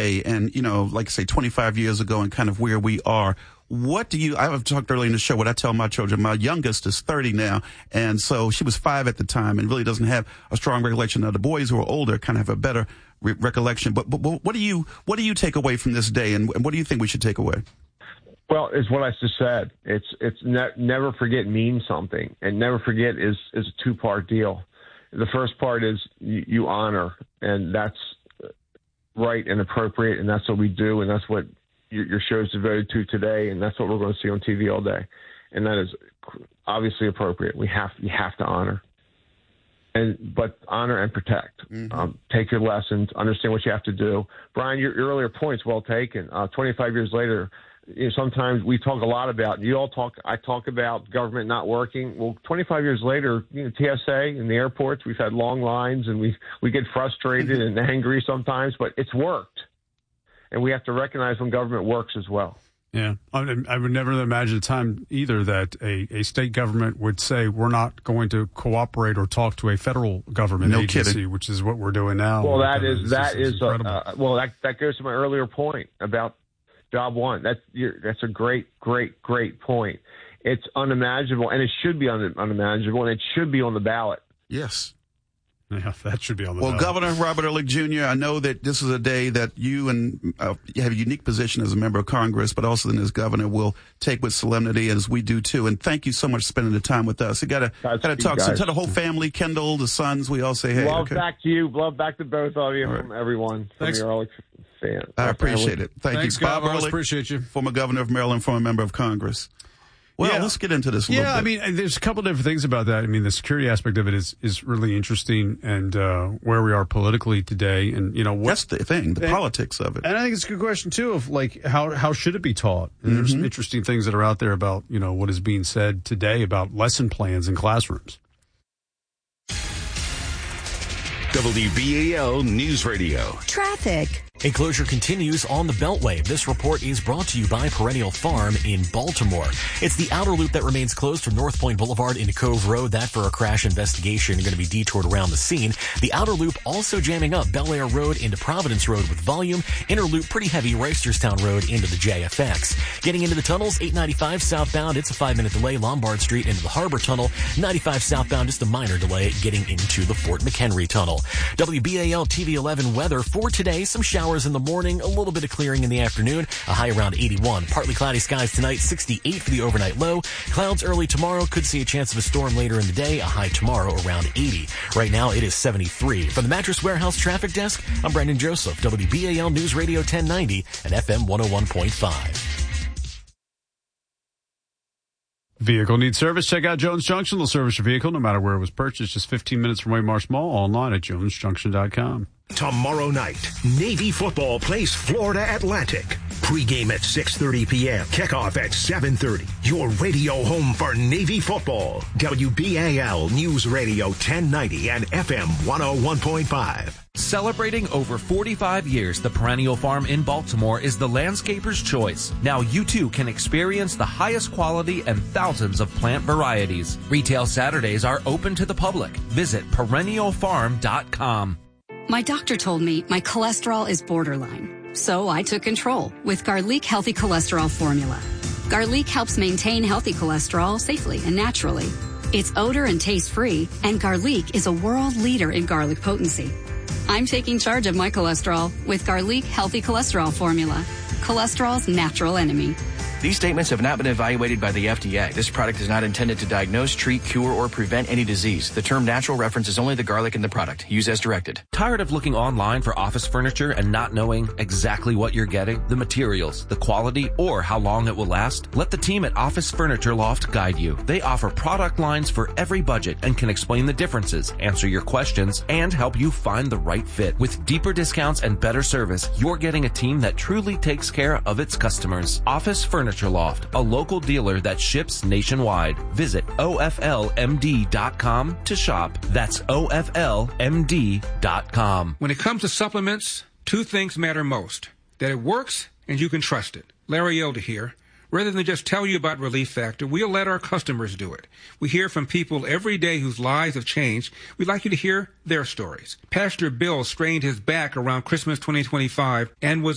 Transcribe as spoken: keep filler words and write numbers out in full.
today and, you know, like I say, twenty-five years ago and kind of where we are, what do you, I've talked earlier in the show what I tell my children. My youngest is thirty now, and so she was five at the time and really doesn't have a strong recollection. Now, the boys who are older kind of have a better re- recollection. But, but, but what do you what do you take away from this day, and, and what do you think we should take away? Well, it's what I just said. It's it's ne- never forget means something, and never forget is, is a two-part deal. The first part is you, you honor, and that's right and appropriate, and that's what we do, and that's what your show is devoted to today, and that's what we're going to see on T V all day. And that is obviously appropriate. We have you have to honor, and but honor and protect. Mm-hmm. Um, take your lessons, understand what you have to do. Brian, your, your earlier point's well taken. Uh, twenty-five years later, you know, sometimes we talk a lot about. You all talk. I talk about government not working. Well, twenty-five years later, you know, T S A and the airports, we've had long lines, and we we get frustrated and angry sometimes, but it's worked. And we have to recognize when government works as well. Yeah. I would never imagine a time either that a, a state government would say we're not going to cooperate or talk to a federal government no agency, kidding. which is what we're doing now. Well, that is, that is, uh, uh, well, that, that goes to my earlier point about job one. That's, you're, that's a great, great, great point. It's unimaginable, and it should be un, unimaginable, and it should be on the ballot. Yes. Yeah, that should be on the Well, ballot. Governor Robert Ehrlich Junior, I know that this is a day that you and uh, you have a unique position as a member of Congress, but also then as governor will take with solemnity, as we do too. And thank you so much for spending the time with us. You got to talk so, to the whole family, Kendall, the sons. We all say hey. Love okay. back to you. Love back to both of you, all from right. everyone, from Thanks. your Ehrlich fan. I appreciate it. Thank Thanks, you, Bob God, Ehrlich. Appreciate you, former governor of Maryland, former member of Congress. Well, yeah. let's get into this a yeah, little bit. I mean, there's a couple different things about that. I mean, the security aspect of it is, is really interesting, and uh, where we are politically today, and you know, what, that's the thing, the and, politics of it. And I think it's a good question too, of like how how should it be taught? And mm-hmm. There's some interesting things that are out there about you know what is being said today about lesson plans in classrooms. W B A L News Radio. Traffic. Enclosure continues on the Beltway. This report is brought to you by Perennial Farm in Baltimore. It's the outer loop that remains closed from North Point Boulevard into Cove Road. That for a crash investigation. You're going to be detoured around the scene. The outer loop also jamming up Bel Air Road into Providence Road with volume. Inner loop pretty heavy Reisterstown Road into the J F X. Getting into the tunnels, eight ninety-five southbound. It's a five minute delay. Lombard Street into the Harbor Tunnel. ninety-five southbound, just a minor delay getting into the Fort McHenry Tunnel. W B A L T V eleven weather for today. Some showers in the morning, a little bit of clearing in the afternoon, a high around eighty-one. Partly cloudy skies tonight, sixty-eight for the overnight low. Clouds early tomorrow, could see a chance of a storm later in the day, a high tomorrow around eighty. Right now it is seventy-three. From the Mattress Warehouse Traffic Desk, I'm Brandon Joseph, W B A L News Radio ten ninety and F M one oh one point five. Vehicle needs service? Check out Jones Junction. They'll service your vehicle no matter where it was purchased. Just fifteen minutes from Waymarsh Mall. Online at jones junction dot com. Tomorrow night, Navy football plays Florida Atlantic. Pre-game at six thirty p.m. Kickoff at seven thirty. Your radio home for Navy football. W B A L News Radio ten ninety and F M one oh one point five. Celebrating over forty-five years, the Perennial Farm in Baltimore is the landscaper's choice. Now you too can experience the highest quality and thousands of plant varieties. Retail Saturdays are open to the public. Visit perennial farm dot com. My doctor told me my cholesterol is borderline, so I took control with Garlic Healthy Cholesterol Formula. Garlic helps maintain healthy cholesterol safely and naturally. It's odor and taste-free, and Garlic is a world leader in garlic potency. I'm taking charge of my cholesterol with Garlic Healthy Cholesterol Formula, cholesterol's natural enemy. These statements have not been evaluated by the F D A. This product is not intended to diagnose, treat, cure, or prevent any disease. The term natural references only the garlic in the product. Use as directed. Tired of looking online for office furniture and not knowing exactly what you're getting, the materials, the quality, or how long it will last? Let the team at Office Furniture Loft guide you. They offer product lines for every budget and can explain the differences, answer your questions, and help you find the right fit. With deeper discounts and better service, you're getting a team that truly takes care of its customers. Office Furniture Loft, a local dealer that ships nationwide. Visit O F L M D dot com to shop. That's O F L M D dot com. When it comes to supplements, two things matter most. That it works and you can trust it. Larry Elder here. Rather than just tell you about Relief Factor, we'll let our customers do it. We hear from people every day whose lives have changed. We'd like you to hear their stories. Pastor Bill strained his back around Christmas twenty twenty-five and was